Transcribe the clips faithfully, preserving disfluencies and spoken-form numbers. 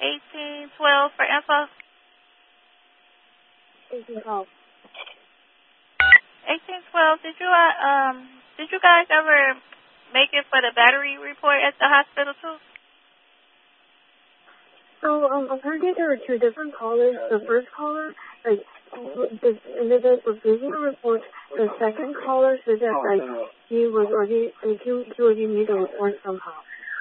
eighteen twelve for info. eighteen twelve. eighteen twelve, did you, uh, um, did you guys ever make it for the battery report at the hospital too? So, um, apparently there were two different callers. The first caller, like, the individual was giving a report. The second caller said that, like, he was already, like, he, he already made a report somehow.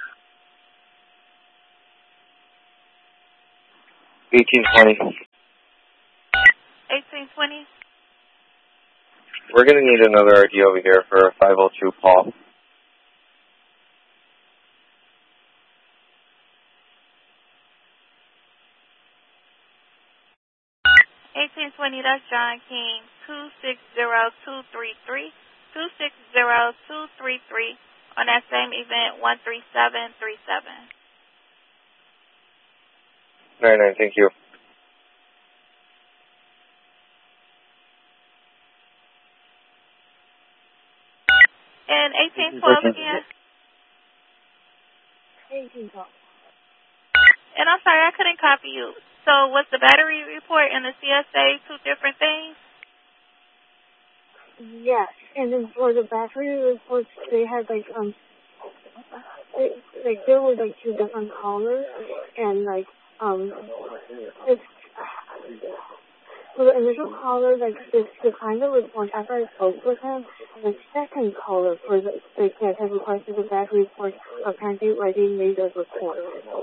eighteen twenty. eighteen twenty? We're going to need another R D over here for five oh two Paul. eighteen twenty, that's John King, two six zero two three three, two six zero two three three, on that same event, one three seven three seven. nine nine, thank you. And eighteen twelve again? eighteen twelve. And I'm sorry, I couldn't copy you. So was the battery report and the C S A two different things? Yes, and then for the battery reports, they had, like, um, they, like, there were, like, two different callers, and, like, um, it's, for the initial caller, like, it's the kind of report after I spoke with him, the second caller for the, like, that had requested the battery report apparently already made a report.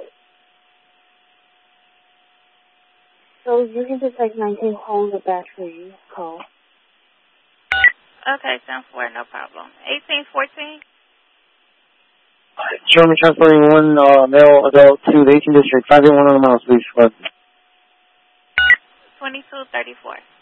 So you can just, like, nineteen hold the battery call. Okay, ten four, no problem. eighteen fourteen? German transporting one uh, male adult to the eighteenth district, five eight one on the miles, please. twenty-two thirty-four.